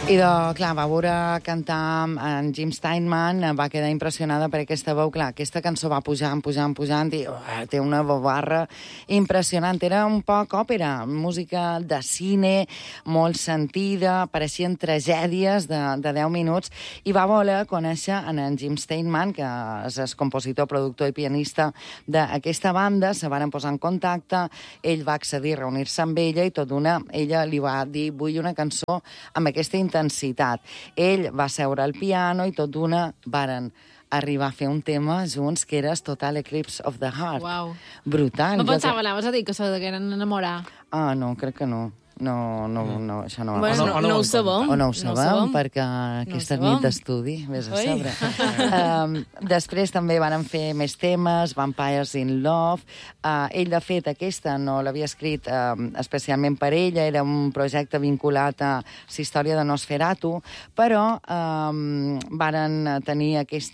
I, clar, va veure cantar en Jim Steinman, va quedar impressionada per aquesta veu. Clar, aquesta cançó va pujant i té una veu barra impressionant. Era un poc òpera, música de cine, molt sentida, pareixien tragèdies de 10 minuts, i va voler conèixer en Jim Steinman, que és el compositor, productor i pianista d'aquesta banda. Se varen posar en contacte, ell va accedir a reunir-se amb ella, i tot d'una, ella li va dir: vull una cançó amb aquesta intensitat. Ell va seure al piano i tot d'una varen arribar a fer un tema junts que era Total Eclipse of the Heart. Uau. Brutal. No pensava, anaves a dir que se degueren enamorar. Ah, no, crec que no. No, això no va Bueno, passar. no ho sabem. O no ho sabem, perquè aquesta nit d'estudi, vés a saber. Després també van fer més temes, Vampires in Love. Ell, de fet, aquesta no l'havia escrit especialment per ella, era un projecte vinculat a la història de Nosferatu, però varen tenir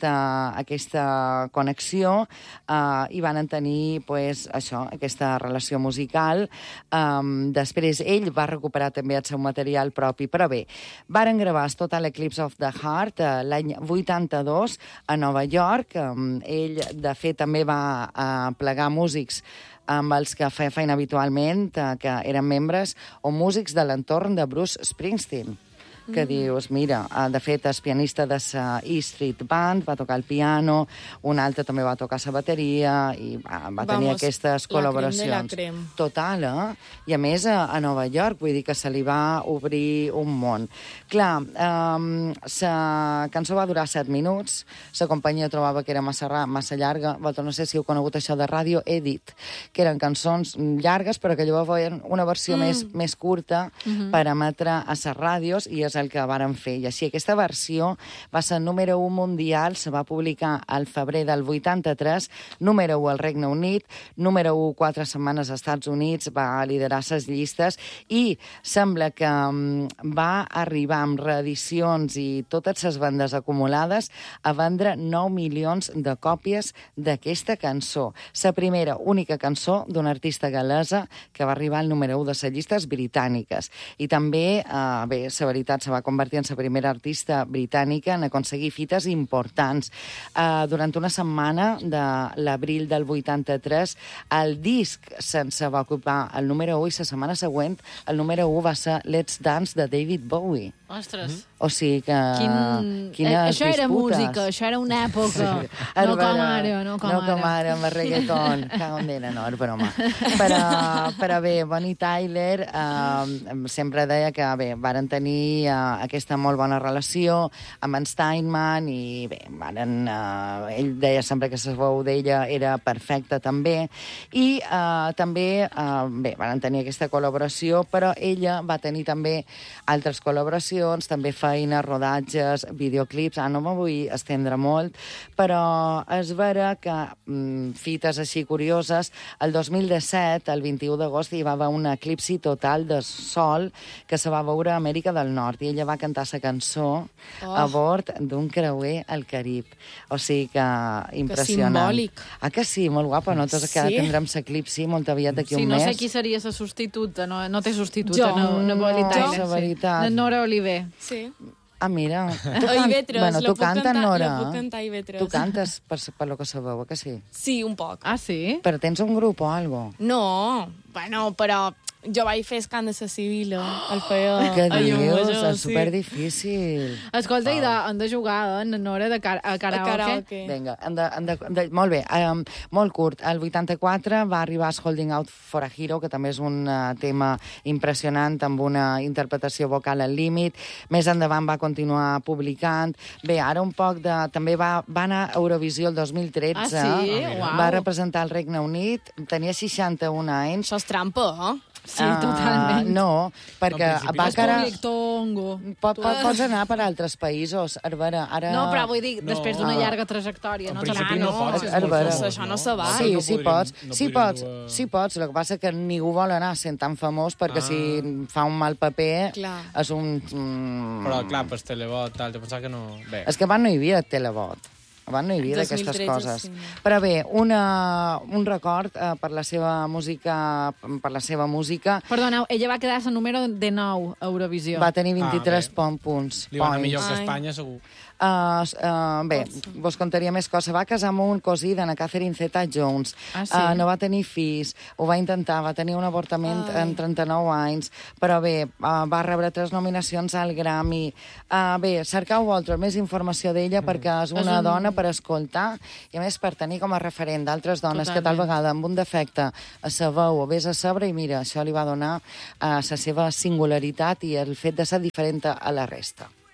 aquesta connexió i van tenir, pues, això, aquesta relació musical. Després ell va recuperar també el seu material propi, però bé, varen gravar Total Eclipse of the Heart l'any 82 a Nova York. Ell, de fet, també va plegar músics amb els que feia feina habitualment, que eren membres o músics de l'entorn de Bruce Springsteen, que dius, mira, de fet, és pianista de la E Street Band, va tocar el piano, un altre també va tocar la bateria, i va tenir aquestes col·laboracions. La crem. Total, I a més, a Nova York, vull dir que se li va obrir un món. Clar, la cançó va durar 7 minuts, la companyia trobava que era massa llarga. Vosaltres no sé si heu conegut això de Radio Edit, que eren cançons llargues, però que llavors feien una versió més curta per emetre a les ràdios, i és el que varen fer. I així aquesta versió va ser número 1 mundial, se va publicar al febrer del 83, número 1 al Regne Unit, número 1 4 setmanes als Estats Units, va liderar les llistes, i sembla que va arribar amb reedicions i totes les bandes acumulades a vendre 9 milions de còpies d'aquesta cançó. La primera, única cançó d'una artista gal·lesa que va arribar al número 1 de les llistes britàniques. I també, bé, la veritat, se va convertir en la primera artista britànica en aconseguir fites importants. Durant una setmana de l'abril del 83, el disc se'n va ocupar el número 1, i la setmana següent el número 1 va ser Let's Dance de David Bowie. Ostres. O sigui que... Això era música, això era una època. Sí. No com ara, amb el reggaeton. Cagondera, no, és broma. Però bé, Bonnie Tyler sempre deia que, bé, varen tenir aquesta molt bona relació amb en Steinman, i bé, ell deia sempre que la veu d'ella era perfecta també, i també, bé, varen tenir aquesta col·laboració, però ella va tenir també altres col·laboracions, també feina, rodatges, videoclips. No me vull estendre molt, però és vera que fites així curioses, el 2017, el 21 d'agost, hi va haver un eclipsi total de sol que se va veure a Amèrica del Nord, i ella va cantar la cançó a bord d'un creuer al Carib. O sigui que impressionant. Que simbòlic. Que sí, molt guapa, no? Tots que tindrem l'eclipsi molt aviat d'aquí un mes. No sé qui seria la substituta, no té substituta, no Bonnie Tyler. La veritat. Nora Oliver. Sí. Mira. Bueno, tu cantes, Nora? La puc cantar a IB3. Tu cantes per lo que sabeu, que sí? Sí, un poc. Ah, sí? Però tens un grup o algo? No, bueno, però jo vaig fer escant de la civil, el feia... Què dius? És superdifícil. Escolta, i han de jugar, Nora, a karaoke? Vinga, molt bé, molt curt. El 84 va arribar Holding Out for a Hero, que també és un tema impressionant, amb una interpretació vocal al límit. Més endavant va continuar publicant. Bé, ara un poc de... També va anar a Eurovisió el 2013. Ah, sí? Uau. Va representar el Regne Unit. Tenia 61 anys. Això és trampa, Sí, totalment. No, perquè Bàcara... Pots anar per altres països. Ara... No, però vull dir, després d'una llarga trajectòria. En principi no pots. Això no se va. Sí, pots. Sí, pots. El que passa que ningú vol anar sent tan famós, perquè si fa un mal paper és un... Però, clar, per televot, tal, te pensava que no... És que abans no hi havia televot. Abans no hi havia d'aquestes 2013, coses. sí, no. Però bé, un record per la seva música. Perdoneu, ella va quedar-se número de 9 a Eurovisió. Va tenir 23 punts. Li va anar millor que Ai. Espanya, segur. Bé, vos contaria més coses. Va casar amb un cosí de Catherine Zeta-Jones. Ah, sí? No va tenir fills, ho va intentar, va tenir un avortament en 39 anys, però bé, va rebre 3 nominacions al Grammy. Bé, cercau vosaltres més informació d'ella perquè és una dona per escoltar i a més per tenir com a referent d'altres dones que tal vegada amb un defecte a sa veu o vés a saber i mira, això li va donar la seva singularitat i el fet de ser diferent a la resta.